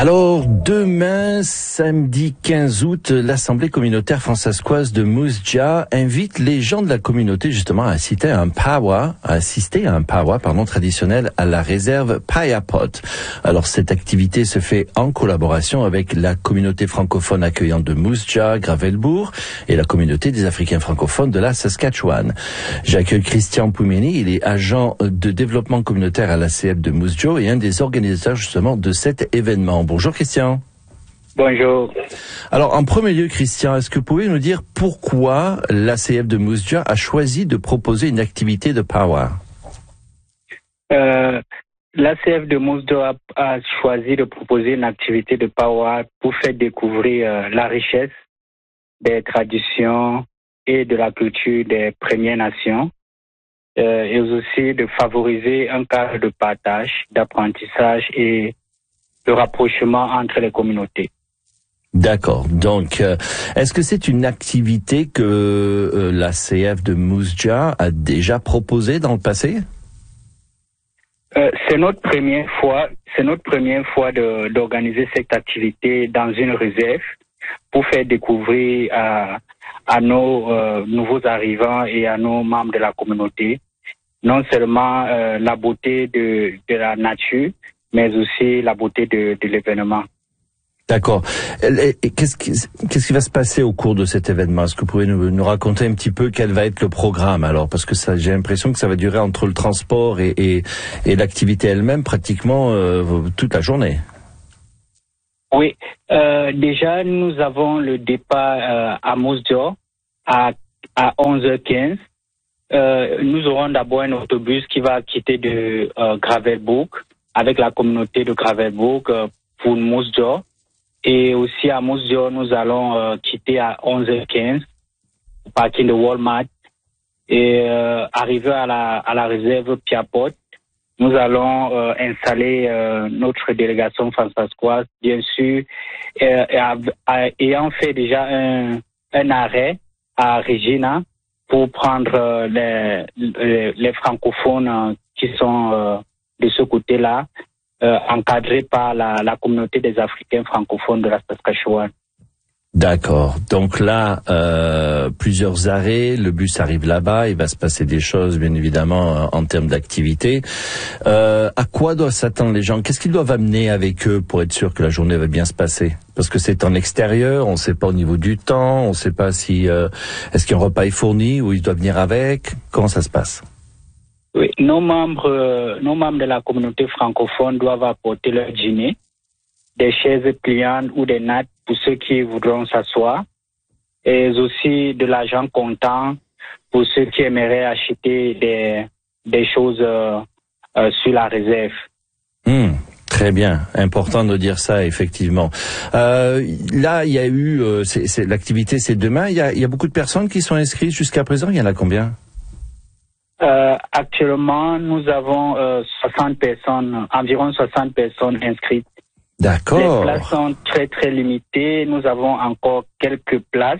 Alors, demain, samedi 15 août, l'Assemblée communautaire françaiscoise de Moose-Jaw invite les gens de la communauté justement à assister à un powwow traditionnel à la réserve Payapot. Alors, cette activité se fait en collaboration avec la communauté francophone accueillante de Moose-Jaw, Gravelbourg, et la communauté des Africains francophones de la Saskatchewan. J'accueille Christian Poumeni, il est agent de développement communautaire à l'ACF de Moose-Jaw et un des organisateurs justement de cet événement. Bonjour Christian. Bonjour. Alors en premier lieu Christian, est-ce que vous pouvez nous dire pourquoi l'ACF de Moose-Jaw a choisi de proposer une activité de powwow? L'ACF de Moose-Jaw a choisi de proposer une activité de powwow pour faire découvrir la richesse des traditions et de la culture des Premières Nations et aussi de favoriser un cadre de partage, d'apprentissage et de rapprochement entre les communautés. D'accord. Donc, est-ce que c'est une activité que l'ACF de Moose-Jaw a déjà proposée dans le passé? C'est notre première fois d'organiser cette activité dans une réserve pour faire découvrir à nos nouveaux arrivants et à nos membres de la communauté non seulement la beauté de la nature, mais aussi la beauté de l'événement. D'accord. Qu'est-ce qui va se passer au cours de cet événement? Est-ce que vous pouvez nous raconter un petit peu quel va être le programme alors? Parce que j'ai l'impression que ça va durer entre le transport et l'activité elle-même pratiquement toute la journée. Oui. Déjà, nous avons le départ à Moose-Jaw à 11h15. Nous aurons d'abord un autobus qui va quitter de Gravelbourg avec la communauté de Gravelbourg pour Moose-Jaw. Et aussi à Moose-Jaw, nous allons quitter à 11h15 au parking de Walmart et arriver à la réserve Payapot. Nous allons installer notre délégation française, bien sûr, ayant fait déjà un arrêt à Regina pour prendre les francophones qui sont de ce côté-là, encadrés par la communauté des Africains francophones de la Saskatchewan. D'accord. Donc là, plusieurs arrêts, le bus arrive là-bas, il va se passer des choses, bien évidemment, en termes d'activité. À quoi doivent s'attendre les gens? Qu'est-ce qu'ils doivent amener avec eux pour être sûr que la journée va bien se passer? Parce que c'est en extérieur, on ne sait pas au niveau du temps, on ne sait pas si est-ce qu'un repas est fourni ou ils doivent venir avec. Comment ça se passe? Oui, nos membres de la communauté francophone doivent apporter leur dîner, des chaises pliantes ou des nattes pour ceux qui voudront s'asseoir, et aussi de l'argent comptant pour ceux qui aimeraient acheter des choses sur la réserve. Très bien, important de dire ça effectivement. Là, il y a eu l'activité, c'est demain. Il y a beaucoup de personnes qui sont inscrites jusqu'à présent. Il y en a combien? Actuellement, nous avons environ 60 personnes inscrites. D'accord. Les places sont très très limitées. Nous avons encore quelques places.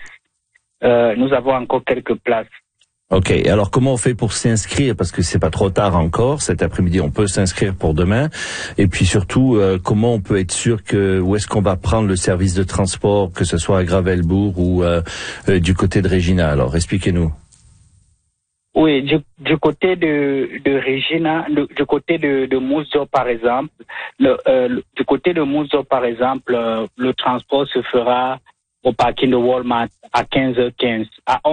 Ok. Alors, comment on fait pour s'inscrire? Parce que c'est pas trop tard encore. Cet après-midi, on peut s'inscrire pour demain. Et puis surtout, comment on peut être sûr où est-ce qu'on va prendre le service de transport, que ce soit à Gravelbourg ou du côté de Regina? Alors, expliquez-nous. Oui, du côté de Regina, du côté de Moose-Jaw par exemple, du côté de Moose-Jaw par exemple, le transport se fera au parking de Walmart à 11h15.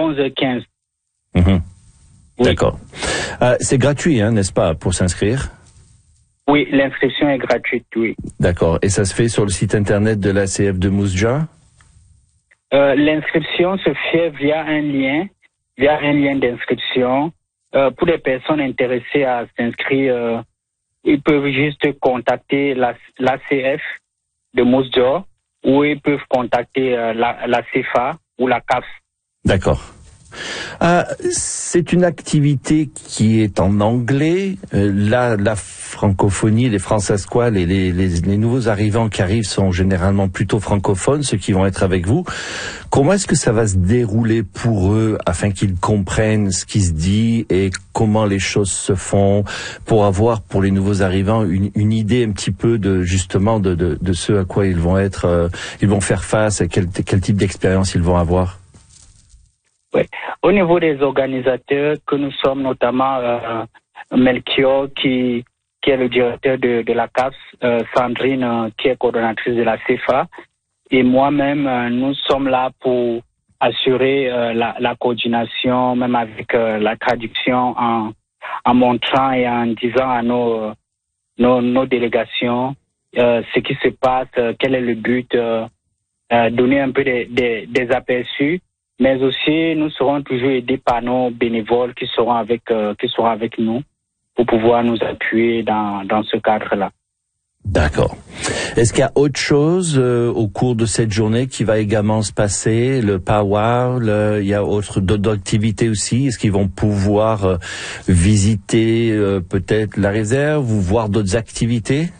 Oui. D'accord. C'est gratuit, n'est-ce pas, pour s'inscrire? Oui, l'inscription est gratuite, oui. D'accord. Et ça se fait sur le site internet de l'ACF de Moose-Jaw? L'inscription se fait via un lien d'inscription. Pour les personnes intéressées à s'inscrire, ils peuvent juste contacter l'ACF de Moose-Jaw ou ils peuvent contacter la CFA ou la CAF. D'accord. C'est une activité qui est en anglais. La francophonie, les Francescois, les nouveaux arrivants qui arrivent sont généralement plutôt francophones, ceux qui vont être avec vous. Comment est-ce que ça va se dérouler pour eux afin qu'ils comprennent ce qui se dit et comment les choses se font pour avoir pour les nouveaux arrivants une idée un petit peu de justement de ce à quoi ils vont faire face, et quel type d'expérience ils vont avoir? Oui. Au niveau des organisateurs, que nous sommes notamment Melchior, qui est le directeur de la CAF, Sandrine, qui est coordonnatrice de la CFA, et moi-même, nous sommes là pour assurer la coordination, même avec la traduction, en montrant et en disant à nos délégations ce qui se passe, quel est le but, donner un peu des aperçus. Mais aussi, nous serons toujours aidés par nos bénévoles qui seront avec nous pour pouvoir nous appuyer dans ce cadre-là. D'accord. Est-ce qu'il y a autre chose au cours de cette journée qui va également se passer? Le powwow, il y a d'autres activités aussi. Est-ce qu'ils vont pouvoir visiter peut-être la réserve ou voir d'autres activités?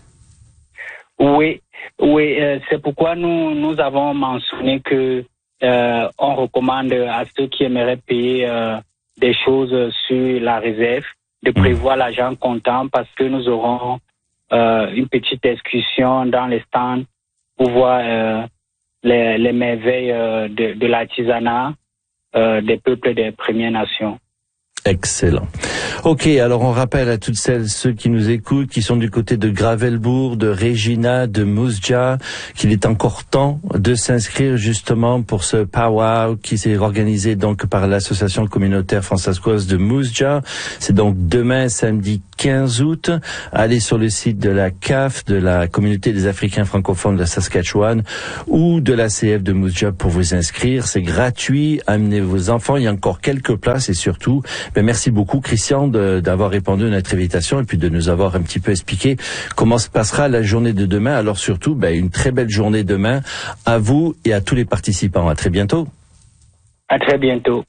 Oui, c'est pourquoi nous avons mentionné que on recommande à ceux qui aimeraient payer des choses sur la réserve de prévoir l'argent comptant, parce que nous aurons une petite excursion dans les stands pour voir les merveilles de l'artisanat des peuples des Premières Nations. Excellent. Ok, alors on rappelle à toutes ceux qui nous écoutent, qui sont du côté de Gravelbourg, de Regina, de Mousja, qu'il est encore temps de s'inscrire justement pour ce powwow qui s'est organisé donc par l'association communautaire francescoise de Mousja. C'est donc demain, samedi 15 août. Allez sur le site de la CAF, de la communauté des Africains francophones de la Saskatchewan, ou de la CF de Mousja pour vous inscrire. C'est gratuit. Amenez vos enfants. Il y a encore quelques places et surtout, merci beaucoup Christian d'avoir répondu à notre invitation et puis de nous avoir un petit peu expliqué comment se passera la journée de demain. Alors surtout, une très belle journée demain à vous et à tous les participants. À très bientôt. À très bientôt.